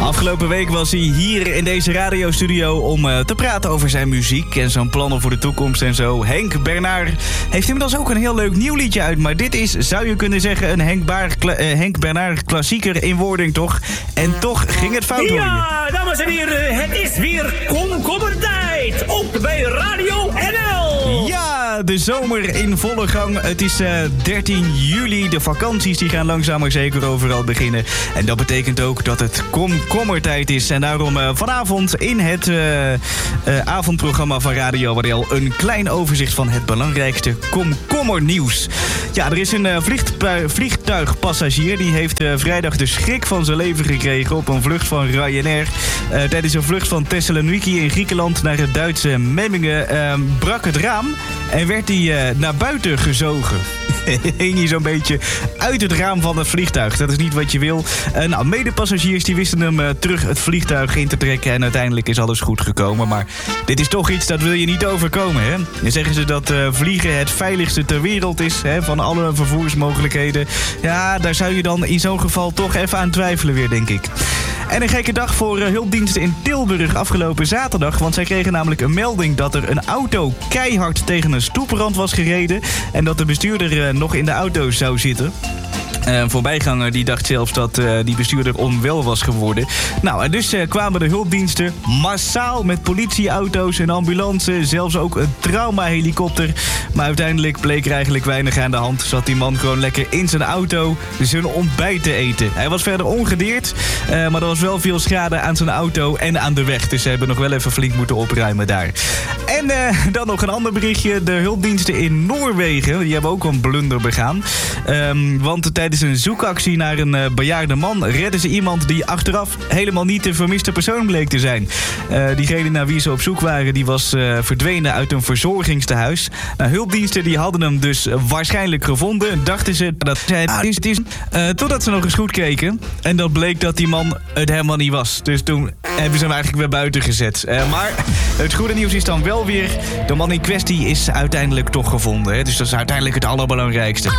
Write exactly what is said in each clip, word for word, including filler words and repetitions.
Afgelopen week was hij hier in deze radiostudio om uh, te praten over zijn muziek en zijn plannen voor de toekomst en zo. Henk Bernard heeft inmiddels ook een heel leuk nieuw liedje uit, maar dit is, zou je kunnen zeggen, een Henk, Baar, kla- uh, Henk Bernard klassieker in wording, toch? En toch ging het fout, hoor je. Ja, dames en heren, het is weer komkommertijd, ook bij Radio N L. Ja, de zomer in volle gang. Het is uh, dertien juli, de vakanties die gaan langzaam maar zeker overal beginnen. En dat betekent ook dat het komkommertijd is. En daarom uh, vanavond in het uh, uh, avondprogramma van Radio W L een klein overzicht van het belangrijkste komkommernieuws. Ja, er is een uh, vliegtu- vliegtuigpassagier die heeft uh, vrijdag de schrik van zijn leven gekregen op een vlucht van Ryanair. Uh, tijdens een vlucht van Thessaloniki in Griekenland naar het Duitse Memmingen uh, brak het raam en werd hij uh, naar buiten gezogen. Hing hij zo'n beetje uit het raam van het vliegtuig. Dat is niet wat je wil. Uh, nou, medepassagiers die wisten hem uh, terug het vliegtuig in te trekken en uiteindelijk is alles goed gekomen. Maar dit is toch iets dat wil je niet overkomen, hè? Dan zeggen ze dat uh, vliegen het veiligste ter wereld is, hè, van alle vervoersmogelijkheden. Ja, daar zou je dan in zo'n geval toch even aan twijfelen weer, denk ik. En een gekke dag voor uh, hulpdiensten in Tilburg afgelopen zaterdag. Want zij kregen namelijk een melding dat er een auto keihard tegen een stoeprand was gereden. En dat de bestuurder uh, nog in de auto zou zitten. Een voorbijganger die dacht zelfs dat uh, die bestuurder onwel was geworden. Nou, en dus uh, kwamen de hulpdiensten massaal met politieauto's en ambulance. Zelfs ook een traumahelikopter. Maar uiteindelijk bleek er eigenlijk weinig aan de hand. Zat die man gewoon lekker in zijn auto zijn ontbijt te eten. Hij was verder ongedeerd, uh, maar er was wel veel schade aan zijn auto en aan de weg. Dus ze hebben nog wel even flink moeten opruimen daar. En uh, dan nog een ander berichtje. De hulpdiensten in Noorwegen, die hebben ook een blunder begaan. Um, want tijdens een zoekactie naar een uh, bejaarde man redden ze iemand die achteraf helemaal niet de vermiste persoon bleek te zijn. Uh, diegene naar wie ze op zoek waren, die was uh, verdwenen uit een verzorgingstehuis. Nou, hulpdiensten die hadden hem dus uh, waarschijnlijk gevonden. Dachten ze dat hij het is, het is uh, totdat ze nog eens goed keken. En dat bleek dat die man het helemaal niet was. Dus toen hebben ze hem eigenlijk weer buiten gezet. Uh, maar het goede nieuws is dan wel weer, de man in kwestie is uiteindelijk toch gevonden. Hè? Dus dat is uiteindelijk het allerbelangrijkste.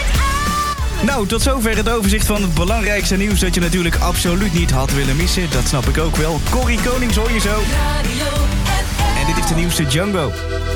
Nou, tot zover het overzicht van het belangrijkste nieuws dat je natuurlijk absoluut niet had willen missen. Dat snap ik ook wel. Corrie Konings hoor je zo. En dit is de nieuwste Django.